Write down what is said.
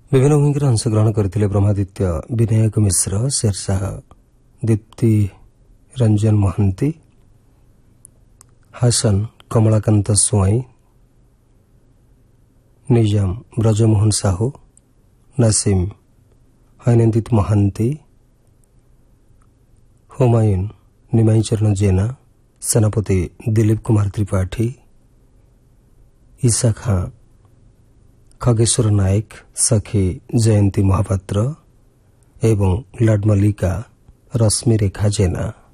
विभिन्न भूमिका अंशग्रहण करते ब्रह्मादित्य विनायक मिश्र, शेरशाह दीप्ति रंजन महांती, हासन कमलाकांत स्वाई, निजाम ब्रजमोहन साहू, नासिम हैनंदित महांती, हुमायून निमाई चरण जेना, सेनापति दिलीप कुमार त्रिपाठी, ईसा खां, खगेश्वर नायक, सखी जयंती महापात्र एवं लाडमल्लिका रश्मि रेखा जेना।